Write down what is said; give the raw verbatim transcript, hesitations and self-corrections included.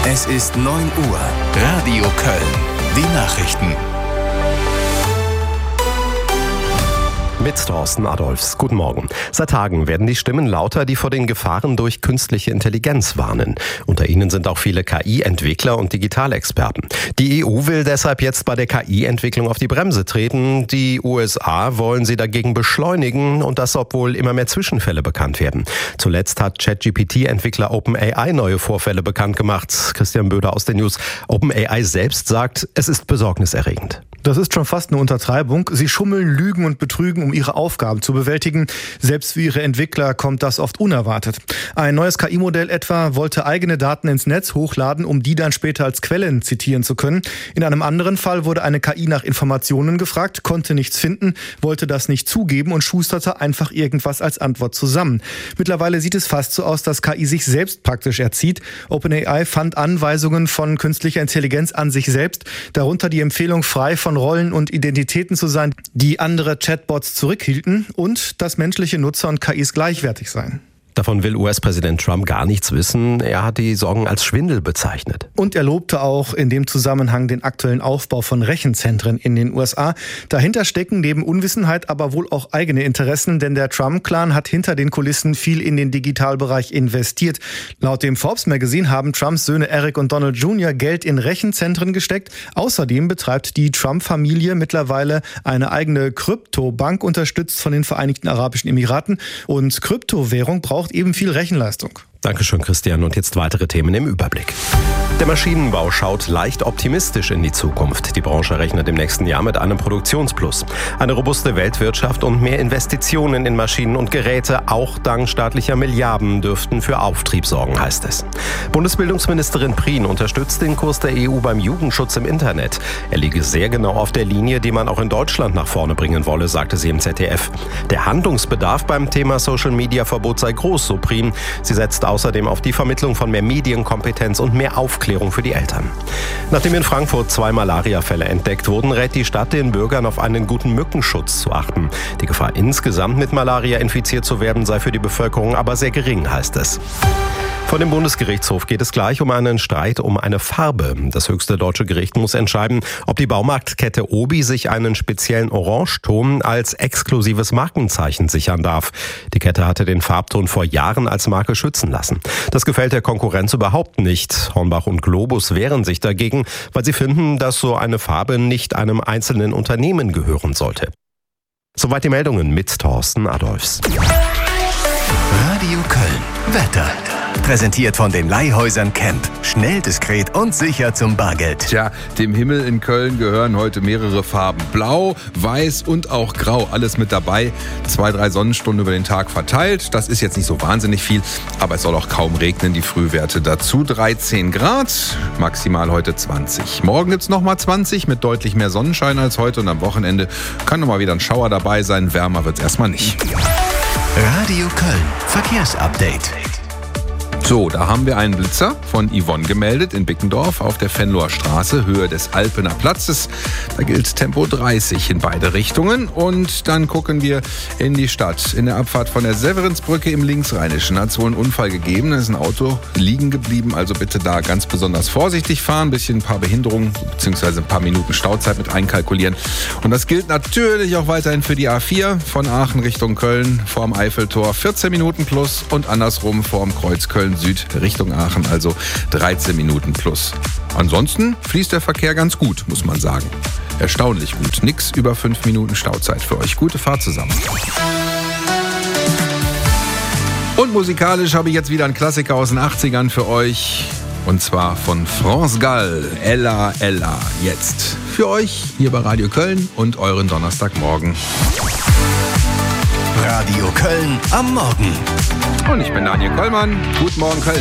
Es ist neun Uhr. Radio Köln. Die Nachrichten. Mit Thorsten Adolfs. Guten Morgen. Seit Tagen werden die Stimmen lauter, die vor den Gefahren durch künstliche Intelligenz warnen. Unter ihnen sind auch viele K I-Entwickler und Digitalexperten. Die E U will deshalb jetzt bei der K I-Entwicklung auf die Bremse treten. Die U S A wollen sie dagegen beschleunigen und das, obwohl immer mehr Zwischenfälle bekannt werden. Zuletzt hat ChatGPT-Entwickler OpenAI neue Vorfälle bekannt gemacht. Christian Böder aus den News. OpenAI selbst sagt, es ist besorgniserregend. Das ist schon fast eine Untertreibung. Sie schummeln, lügen und betrügen, um ihre Aufgaben zu bewältigen. Selbst für ihre Entwickler kommt das oft unerwartet. Ein neues K I-Modell etwa wollte eigene Daten ins Netz hochladen, um die dann später als Quellen zitieren zu können. In einem anderen Fall wurde eine K I nach Informationen gefragt, konnte nichts finden, wollte das nicht zugeben und schusterte einfach irgendwas als Antwort zusammen. Mittlerweile sieht es fast so aus, dass K I sich selbst praktisch erzieht. OpenAI fand Anweisungen von künstlicher Intelligenz an sich selbst, darunter die Empfehlung, frei von Rollen und Identitäten zu sein, die andere Chatbots zurückhielten, und dass menschliche Nutzer und K Is gleichwertig seien. Davon will U S-Präsident Trump gar nichts wissen. Er hat die Sorgen als Schwindel bezeichnet. Und er lobte auch in dem Zusammenhang den aktuellen Aufbau von Rechenzentren in den U S A. Dahinter stecken neben Unwissenheit aber wohl auch eigene Interessen, denn der Trump-Clan hat hinter den Kulissen viel in den Digitalbereich investiert. Laut dem Forbes Magazine haben Trumps Söhne Eric und Donald Junior Geld in Rechenzentren gesteckt. Außerdem betreibt die Trump-Familie mittlerweile eine eigene Kryptobank, unterstützt von den Vereinigten Arabischen Emiraten. Und Kryptowährung braucht eben viel Rechenleistung. Dankeschön, Christian. Und jetzt weitere Themen im Überblick. Der Maschinenbau schaut leicht optimistisch in die Zukunft. Die Branche rechnet im nächsten Jahr mit einem Produktionsplus. Eine robuste Weltwirtschaft und mehr Investitionen in Maschinen und Geräte, auch dank staatlicher Milliarden, dürften für Auftrieb sorgen, heißt es. Bundesbildungsministerin Prien unterstützt den Kurs der E U beim Jugendschutz im Internet. Er liege sehr genau auf der Linie, die man auch in Deutschland nach vorne bringen wolle, sagte sie im Z D F. Der Handlungsbedarf beim Thema Social-Media-Verbot sei groß, so Prien. Sie setzt außerdem auf die Vermittlung von mehr Medienkompetenz und mehr Aufklärung für die Eltern. Nachdem in Frankfurt zwei Malariafälle entdeckt wurden, rät die Stadt den Bürgern, auf einen guten Mückenschutz zu achten. Die Gefahr, insgesamt mit Malaria infiziert zu werden, sei für die Bevölkerung aber sehr gering, heißt es. Vor dem Bundesgerichtshof geht es gleich um einen Streit um eine Farbe. Das höchste deutsche Gericht muss entscheiden, ob die Baumarktkette Obi sich einen speziellen Orangeton als exklusives Markenzeichen sichern darf. Die Kette hatte den Farbton vor Jahren als Marke schützen lassen. Das gefällt der Konkurrenz überhaupt nicht. Hornbach und Globus wehren sich dagegen, weil sie finden, dass so eine Farbe nicht einem einzelnen Unternehmen gehören sollte. Soweit die Meldungen mit Thorsten Adolfs. Radio Köln. Wetter. Präsentiert von den Leihhäusern Camp. Schnell, diskret und sicher zum Bargeld. Tja, dem Himmel in Köln gehören heute mehrere Farben. Blau, weiß und auch grau. Alles mit dabei. Zwei, drei Sonnenstunden über den Tag verteilt. Das ist jetzt nicht so wahnsinnig viel, aber es soll auch kaum regnen. Die Frühwerte dazu dreizehn Grad. Maximal heute zwanzig. Morgen gibt's nochmal zwanzig mit deutlich mehr Sonnenschein als heute. Und am Wochenende kann nochmal wieder ein Schauer dabei sein. Wärmer wird's erstmal nicht. Radio Köln. Verkehrsupdate. So, da haben wir einen Blitzer von Yvonne gemeldet in Bickendorf auf der Venloer Straße, Höhe des Alpener Platzes. Da gilt Tempo dreißig in beide Richtungen. Und dann gucken wir in die Stadt. In der Abfahrt von der Severinsbrücke im Linksrheinischen hat es wohl einen Unfall gegeben. Da ist ein Auto liegen geblieben. Also bitte da ganz besonders vorsichtig fahren. Ein bisschen ein paar Behinderungen bzw. ein paar Minuten Stauzeit mit einkalkulieren. Und das gilt natürlich auch weiterhin für die A vier von Aachen Richtung Köln vorm Eiffeltor. vierzehn Minuten plus und andersrum vorm Kreuz Köln Süd Richtung Aachen, also dreizehn Minuten plus. Ansonsten fließt der Verkehr ganz gut, muss man sagen. Erstaunlich gut. Nix über fünf Minuten Stauzeit für euch. Gute Fahrt zusammen. Und musikalisch habe ich jetzt wieder einen Klassiker aus den achtzigern für euch. Und zwar von France Gall, Ella, Ella. Jetzt für euch hier bei Radio Köln und euren Donnerstagmorgen. Radio Köln am Morgen. Und ich bin Daniel Kollmann. Guten Morgen, Köln.